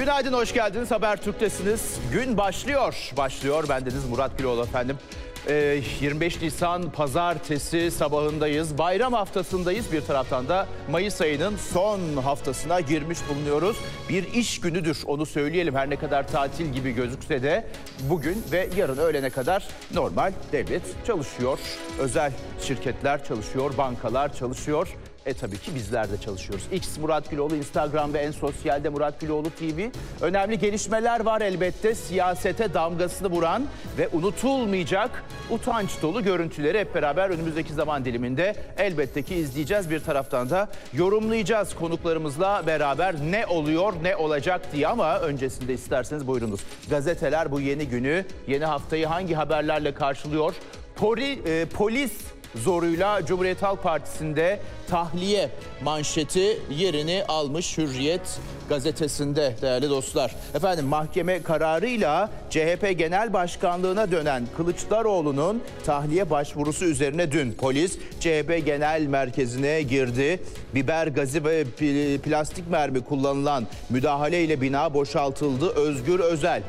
Günaydın, hoş geldiniz. Habertürk'tesiniz. Gün başlıyor. Başlıyor. Bendeniz Murat Güloğlu efendim. 25 Nisan Pazartesi sabahındayız. Bayram haftasındayız. Bir taraftan da Mayıs ayının son haftasına girmiş bulunuyoruz. Bir iş günüdür, onu söyleyelim. Her ne kadar tatil gibi gözükse de bugün ve yarın öğlene kadar normal devlet çalışıyor. Özel şirketler çalışıyor, bankalar çalışıyor. Tabii ki bizler de çalışıyoruz. X Murat Güloğlu, Instagram ve en sosyalde Murat Güloğlu TV. Önemli gelişmeler var elbette. Siyasete damgasını vuran ve unutulmayacak utanç dolu görüntüleri hep beraber önümüzdeki zaman diliminde elbette ki izleyeceğiz. Bir taraftan da yorumlayacağız konuklarımızla beraber ne oluyor, ne olacak diye. Ama öncesinde isterseniz buyurunuz. Gazeteler bu yeni günü, yeni haftayı hangi haberlerle karşılıyor? Polis zoruyla Cumhuriyet Halk Partisi'nde tahliye manşeti yerini almış Hürriyet gazetesinde değerli dostlar. Efendim, mahkeme kararıyla CHP Genel Başkanlığı'na dönen Kılıçdaroğlu'nun tahliye başvurusu üzerine dün polis CHP Genel Merkezi'ne girdi. Biber gazı ve plastik mermi kullanılan müdahaleyle bina boşaltıldı. Özgür Özel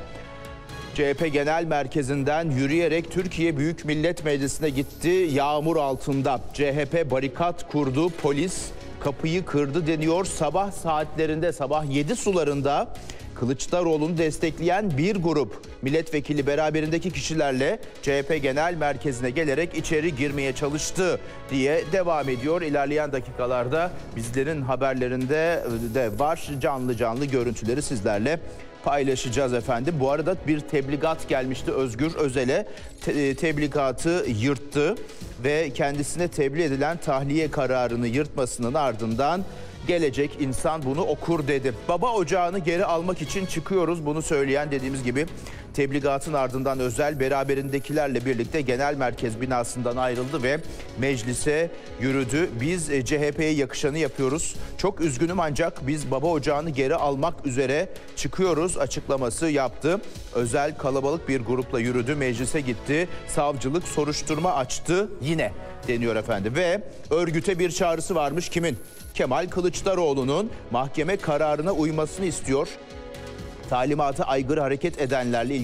CHP Genel Merkezi'nden yürüyerek Türkiye Büyük Millet Meclisi'ne gitti. Yağmur altında CHP barikat kurdu. Polis kapıyı kırdı deniyor. Sabah saatlerinde, sabah 7 sularında Kılıçdaroğlu'nu destekleyen bir grup milletvekili beraberindeki kişilerle CHP Genel Merkezi'ne gelerek içeri girmeye çalıştı diye devam ediyor. İlerleyen dakikalarda bizlerin haberlerinde de var. Canlı canlı görüntüleri sizlerle paylaşacağız efendim. Bu arada bir tebligat gelmişti Özgür Özel'e. Tebligatı yırttı ve kendisine tebliğ edilen tahliye kararını yırtmasının ardından gelecek insan bunu okur dedi. Baba ocağını geri almak için çıkıyoruz. Bunu söyleyen, dediğimiz gibi, tebligatın ardından Özel beraberindekilerle birlikte genel merkez binasından ayrıldı ve meclise yürüdü. Biz CHP'ye yakışanı yapıyoruz. Çok üzgünüm ancak biz baba ocağını geri almak üzere çıkıyoruz açıklaması yaptı. Özel kalabalık bir grupla yürüdü, meclise gitti. Savcılık soruşturma açtı yine deniyor efendim. Ve örgüte bir çağrısı varmış. Kimin? Kemal Kılıçdaroğlu'nun mahkeme kararına uymasını istiyor. Talimata aykırı hareket edenlerle ilgili